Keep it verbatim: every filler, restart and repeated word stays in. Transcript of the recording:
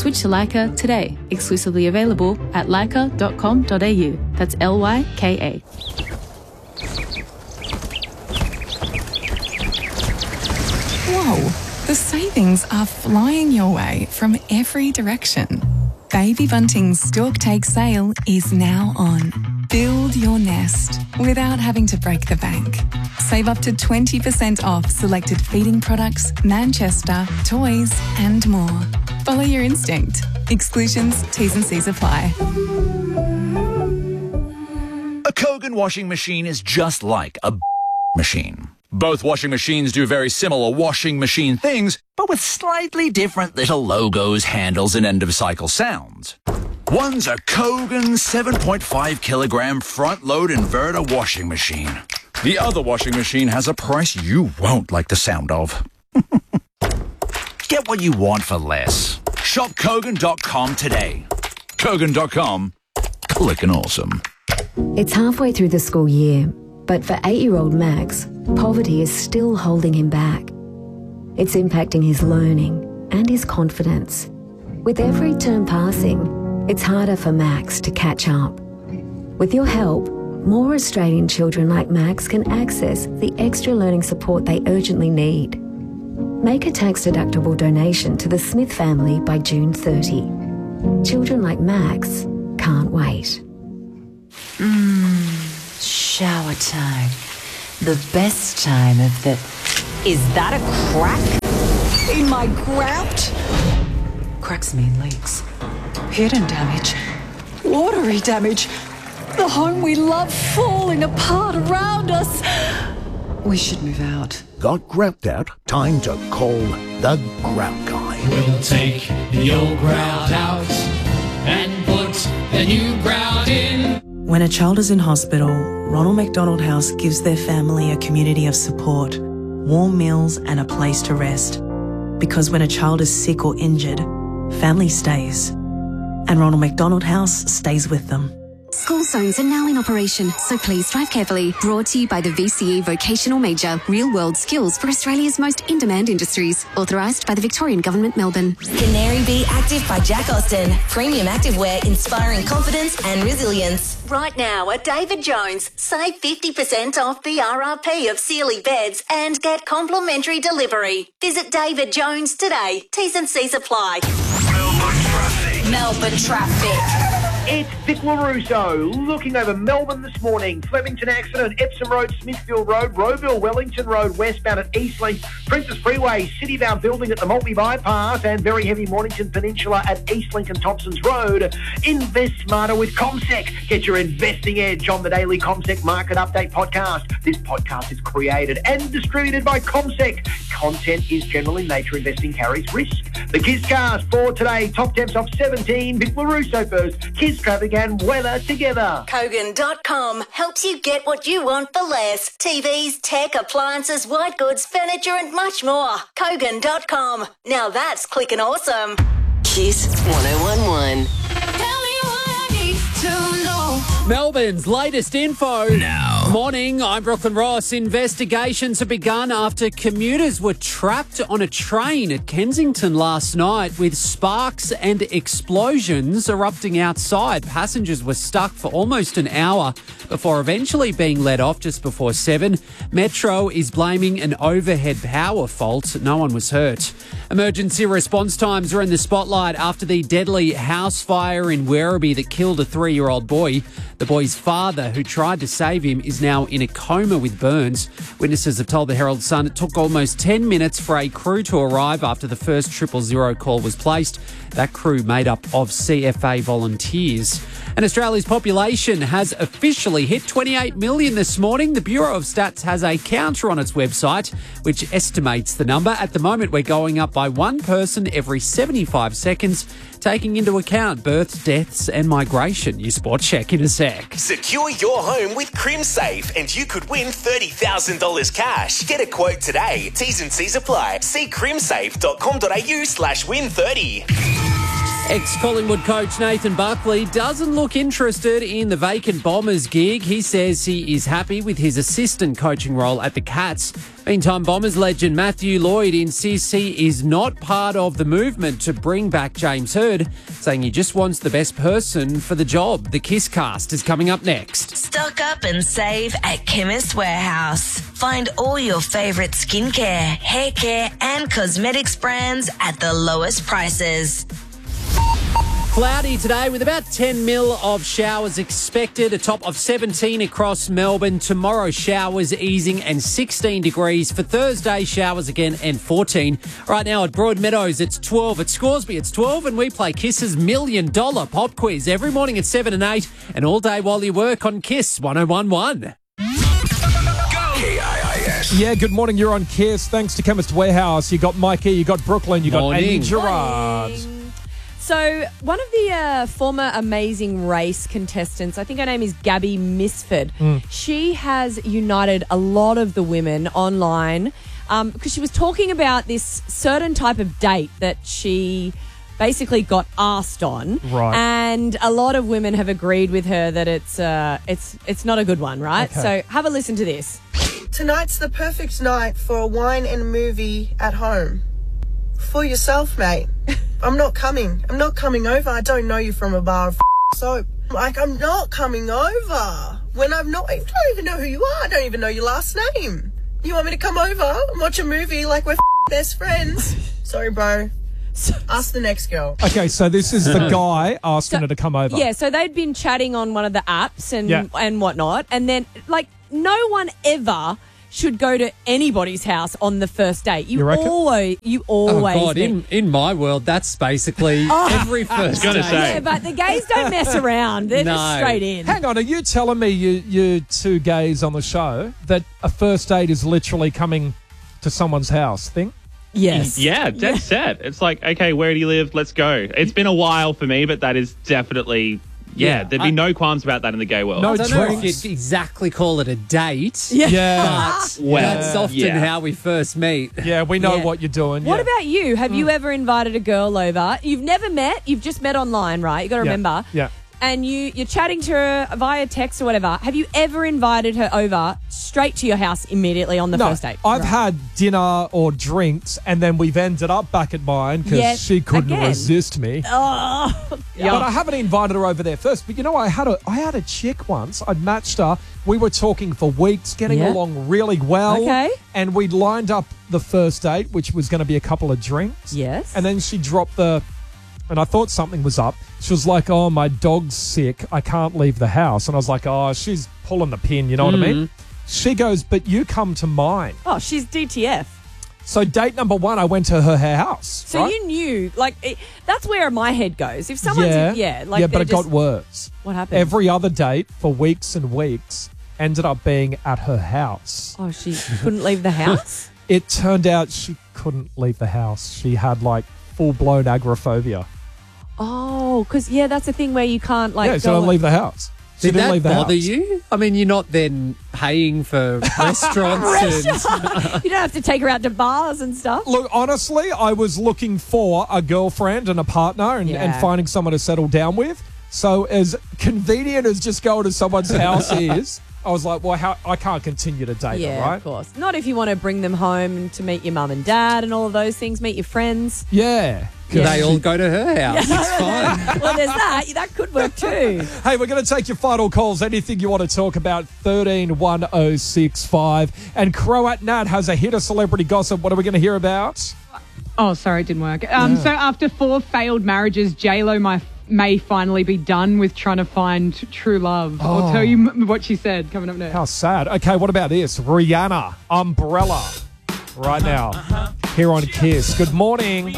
Switch to Leica today. Exclusively available at leica dot com dot a u. That's L Y K A. Whoa, the savings are flying your way from every direction. Baby Bunting's Stork Take sale is now on. Build your nest without having to break the bank. Save up to twenty percent off selected feeding products, Manchester, toys and more. Follow your instinct. Exclusions, T's and C's apply. A Kogan washing machine is just like a machine. Both washing machines do very similar washing machine things, but with slightly different little logos, handles, and end-of-cycle sounds. One's a Kogan seven point five kilogram front-load inverter washing machine. The other washing machine has a price you won't like the sound of. Get what you want for less. Shop Kogan dot com today. Kogan dot com. Clickin' awesome. It's halfway through the school year, but for eight-year-old Max, poverty is still holding him back. It's impacting his learning and his confidence. With every term passing, it's harder for Max to catch up. With your help, more Australian children like Max can access the extra learning support they urgently need. Make a tax-deductible donation to the Smith family by June thirtieth. Children like Max can't wait. Mmm, shower time. The best time of the... Is that a crack in my grout? Cracks mean leaks. Hidden damage. Watery damage. The home we love falling apart around us. We should move out. Got grout out? Time to call the Grout Guy. We'll take the old grout out and put the new grout in. When a child is in hospital, Ronald McDonald House gives their family a community of support, warm meals and a place to rest. Because when a child is sick or injured, family stays. And Ronald McDonald House stays with them. School zones are now in operation, so please drive carefully. Brought to you by the V C E Vocational Major, real-world skills for Australia's most in-demand industries. Authorised by the Victorian Government, Melbourne. Canary Bee Active by Jack Austin. Premium activewear inspiring confidence and resilience. Right now at David Jones, save fifty percent off the R R P of Sealy beds and get complimentary delivery. Visit David Jones today. T's and C's apply. Melbourne traffic. Melbourne traffic. It's Vic LaRusso looking over Melbourne this morning. Flemington accident, Epsom Road, Smithfield Road, Rowville, Wellington Road, westbound at Eastlink, Princess Freeway, Citybound building at the Maltby Bypass, and very heavy Mornington Peninsula at Eastlink and Thompsons Road. Invest smarter with CommSec. Get your investing edge on the daily CommSec Market Update podcast. This podcast is created and distributed by CommSec. Content is general in nature. Investing carries risk. The Kizcast for today. Top temps of seventeen. Vic LaRusso first. Kiz traffic and weather together. Kogan dot com helps you get what you want for less. T Vs, tech, appliances, white goods, furniture and much more. Kogan dot com. Now that's clicking awesome. Kiss one oh one one. Tell me what I need to know. Melbourne's latest info. Now. Morning, I'm Brooklyn Ross. Investigations have begun after commuters were trapped on a train at Kensington last night with sparks and explosions erupting outside. Passengers were stuck for almost an hour before eventually being let off just before seven. Metro is blaming an overhead power fault. No one was hurt. Emergency response times are in the spotlight after the deadly house fire in Werribee that killed a three-year-old boy. The boy's father, who tried to save him, is now in a coma with burns. Witnesses have told the Herald Sun it took almost ten minutes for a crew to arrive after the first triple zero call was placed. That crew made up of C F A volunteers. And Australia's population has officially hit twenty-eight million this morning. The Bureau of Stats has a counter on its website which estimates the number. At the moment, we're going up by one person every seventy-five seconds, taking into account births, deaths and migration. Your sport check in a sec. Secure your home with CrimSafe and you could win thirty thousand dollars cash. Get a quote today. T's and C's apply. See crimsafe dot com dot a u slash win thirty. Ex-Collingwood coach Nathan Buckley doesn't look interested in the vacant Bombers gig. He says he is happy with his assistant coaching role at the Cats. Meantime, Bombers legend Matthew Lloyd insists he is not part of the movement to bring back James Hird, saying he just wants the best person for the job. The Kiss Cast is coming up next. Stock up and save at Chemist Warehouse. Find all your favourite skincare, hair care and cosmetics brands at the lowest prices. Cloudy today with about ten mil of showers expected, a top of seventeen across Melbourne. Tomorrow, showers easing and sixteen degrees. For Thursday, showers again and fourteen. Right now at Broadmeadows, it's twelve. At Scoresby, it's twelve, and we play Kiss's Million Dollar Pop Quiz every morning at seven and eight, and all day while you work on Kiss one oh one one. K I I S. Yeah, good morning. You're on Kiss. Thanks to Chemist Warehouse. You got Mikey, you got Brooklyn, you got Morning. Andy Gerard. So, one of the uh, former Amazing Race contestants, I think her name is Gabby Misford, Mm. she has united a lot of the women online um, because she was talking about this certain type of date that she basically got asked on. Right. And a lot of women have agreed with her that it's uh, it's it's not a good one, right? Okay. So, have a listen to this. Tonight's the perfect night for a wine and movie at home. For yourself, mate. I'm not coming. I'm not coming over. I don't know you from a bar of soap. Like, I'm not coming over. When I'm not, I don't even know who you are. I don't even know your last name. You want me to come over and watch a movie like we're best friends? Sorry, bro. Ask the next girl. Okay, so this is the guy asking So- her to come over. Yeah, so they'd been chatting on one of the apps and Yeah. and whatnot, and then like no one ever should go to anybody's house on the first date. You, You reckon? always, you Oh, always. God, think- in, in my world, that's basically Oh. every first date. Yeah, but the gays don't mess around. They're just No. straight in. Hang on, are you telling me you, you two gays on the show that a first date is literally coming to someone's house thing? Yes. Yeah, dead set. It's like, okay, where do you live? Let's go. It's been a while for me, but that is definitely, yeah, Yeah, there'd be I- no qualms about that in the gay world. I don't know if you'd exactly call it a date. Yeah. Yeah. But Well, that's often yeah. how we first meet. Yeah, we know Yeah. what you're doing. What yeah. about you? Have Hmm. you ever invited a girl over? You've never met. You've just met online, right? You got to Yeah. remember. Yeah. And you you're chatting to her via text or whatever. Have you ever invited her over straight to your house immediately on the No, first date? I've Right. had dinner or drinks, and then we've ended up back at mine because Yet she couldn't again. resist me. Oh, But I haven't invited her over there first. But you know, I had a I had a chick once. I'd matched her. We were talking for weeks, getting Yeah. along really well. Okay. And we'd lined up the first date, which was going to be a couple of drinks. Yes. And then she dropped the, and I thought something was up. She was like, "Oh, my dog's sick. I can't leave the house." And I was like, "Oh, she's pulling the pin." You know what I mean? She goes, "But you come to mine." Oh, she's D T F. So date number one, I went to her, her house. So right? you knew, like, it, that's where my head goes. If someone's, yeah, yeah, like, yeah, but they're it got just- worse. What happened? Every other date for weeks and weeks ended up being at her house. Oh, she couldn't leave the house? It turned out she couldn't leave the house. She had like full blown agoraphobia. Oh, because, yeah, that's the thing where you can't, like, yeah, she go don't and- leave the house. She Did didn't that leave the bother house. you? I mean, you're not then paying for restaurants and... You don't have to take her out to bars and stuff. Look, honestly, I was looking for a girlfriend and a partner and, and Yeah. finding someone to settle down with. So as convenient as just going to someone's house is, I was like, well, how, I can't continue to date Yeah, her, right? of course. Not if you want to bring them home to meet your mum and dad and all of those things, meet your friends. Yeah. They all go to her house. It's fine. Well, there's that. That could work too. Hey, we're going to take your final calls. Anything you want to talk about, thirteen one oh six five. And Croat Nat has a hit of celebrity gossip. What are we going to hear about? Oh, sorry, it didn't work. Um, Yeah. So after four failed marriages, J-Lo might, may finally be done with trying to find true love. Oh. I'll tell you m- what she said coming up next. How sad. Okay, what about this? Rihanna, Umbrella, right now, here on Kiss. Good morning.